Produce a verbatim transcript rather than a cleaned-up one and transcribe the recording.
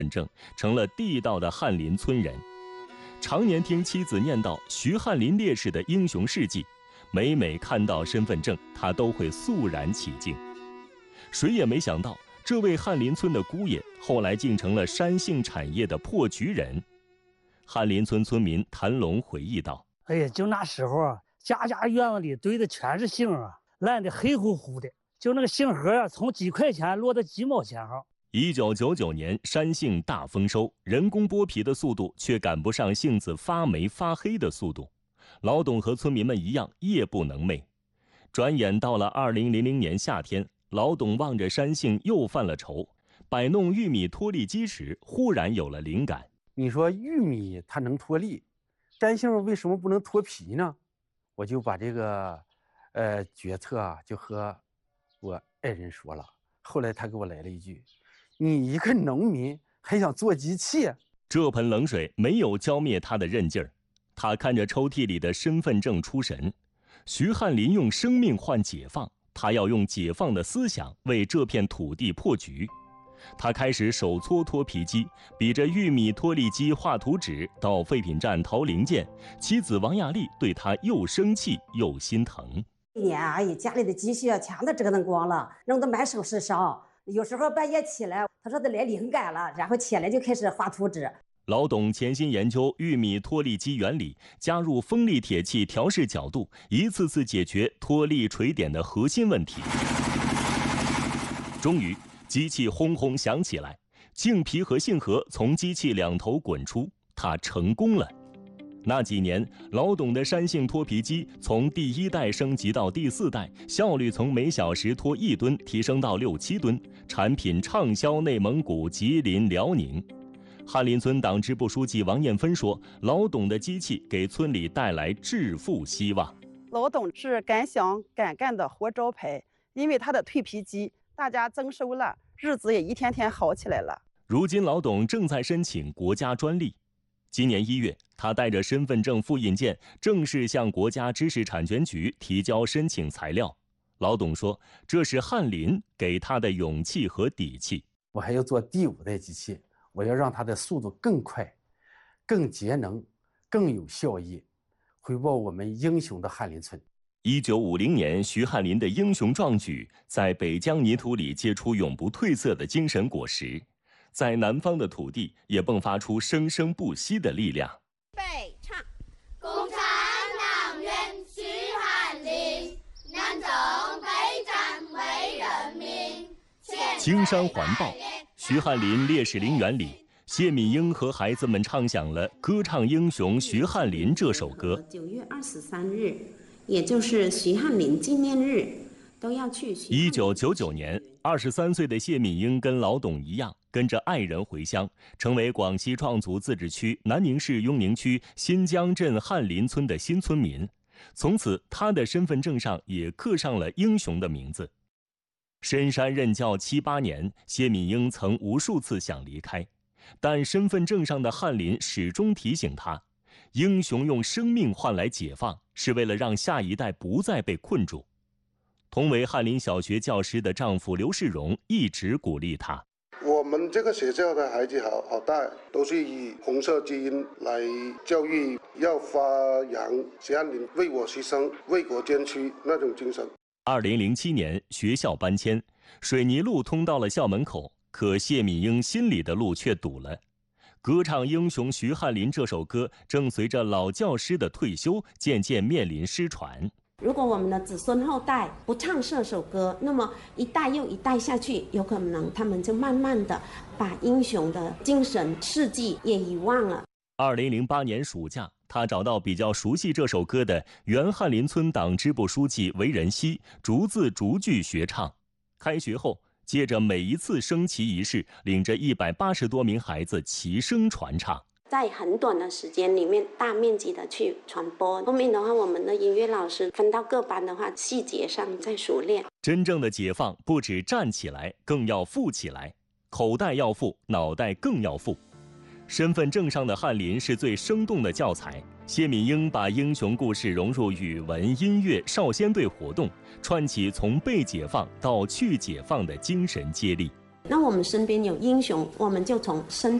证，成了地道的翰林村人。常年听妻子念叨徐翰林烈士的英雄事迹，每每看到身份证，他都会肃然起敬。谁也没想到，这位翰林村的姑爷后来竟成了山杏产业的破局人。翰林村村民谭龙回忆道：“ 哎呀，就那时候啊，家家院子里堆的全是杏啊，烂得黑乎乎的，就那个杏核啊，从几块钱落到几毛钱哈。” 一九九九年，山杏大丰收，人工剥皮的速度却赶不上杏子发霉发黑的速度。老董和村民们一样，夜不能寐。转眼到了二零零零年夏天，老董望着山杏又犯了愁，摆弄玉米脱粒机时，忽然有了灵感。 你说玉米它能脱粒，山杏为什么不能脱皮呢？我就把这个，呃，决策啊，就和我爱人说了。后来他给我来了一句：“你一个农民还想做机器？” 这盆冷水没有浇灭他的韧劲儿。他看着抽屉里的身份证出神。徐翰林用生命换解放，他要用解放的思想为这片土地破局。他开始手搓脱皮机，比着玉米脱粒机画图纸，到废品站淘零件。妻子王亚丽对他又生气又心疼。 一年啊，家里的积蓄啊全都折腾光了，弄得满手是伤。有时候半夜起来，他说他来灵感了，然后起来就开始画图纸。 老董潜心研究玉米脱粒机原理，加入锋利铁器调试角度，一次次解决脱粒垂点的核心问题。终于，机器轰轰响起来，杏皮和杏核从机器两头滚出，他成功了。那几年，老董的山杏脱皮机从第一代升级到第四代，效率从每小时脱一吨提升到六七吨，产品畅销内蒙古、吉林、辽宁。翰林村党支部书记王艳芬说：“老董的机器给村里带来致富希望。” 老董是敢想敢干的活招牌，因为他的蜕皮机，大家增收了，日子也一天天好起来了。 如今，老董正在申请国家专利。今年一月，他带着身份证复印件，正式向国家知识产权局提交申请材料。老董说：“这是翰林给他的勇气和底气。” 我还要做第五代机器。我要让它的速度更快、更节能、更有效益，回报我们英雄的翰林村。 一九五零年，徐翰林的英雄壮举在北疆泥土里结出永不褪色的精神果实，在南方的土地也迸发出生生不息的力量。 备唱，共产党员徐翰林，南征北战为人民。 青山环抱。徐翰林烈士陵园里，谢敏英和孩子们唱响了《歌唱英雄徐翰林》这首歌。 九月二十三日，也就是徐翰林纪念日，都要去。 一九九九年，二十三岁的谢敏英跟老董一样，跟着爱人回乡，成为广西壮族自治区南宁市雍宁区新疆镇翰林村的新村民。从此，他的身份证上也刻上了英雄的名字。深山任教七八年，谢敏英曾无数次想离开，但身份证上的翰林始终提醒他：英雄用生命换来解放，是为了让下一代不再被困住。同为翰林小学教师的丈夫刘世荣一直鼓励他： 我们这个学校的孩子好好带，都是以红色基因来教育，要发扬徐翰林为我牺牲、为国捐躯那种精神。 二零零七年，学校搬迁，水泥路通到了校门口，可谢敏英心里的路却堵了。歌唱英雄徐翰林这首歌，正随着老教师的退休，渐渐面临失传。 如果我们的子孙后代不唱这首歌，那么一代又一代下去，有可能他们就慢慢的把英雄的精神事迹也遗忘了。 二零零八年暑假，他找到比较熟悉这首歌的原翰林村党支部书记韦仁熙，逐字逐句学唱。开学后，借着每一次升旗仪式，领着一百八十多名孩子齐声传唱。 在很短的时间里面，大面积的去传播。后面的话，我们的音乐老师分到各班的话，细节上再熟练。 真正的解放，不止站起来，更要富起来。口袋要富，脑袋更要富。身份证上的翰林是最生动的教材。谢敏英把英雄故事融入语文、音乐、少先队活动，串起从被解放到去解放的精神接力。 那我们身边有英雄，我们就从身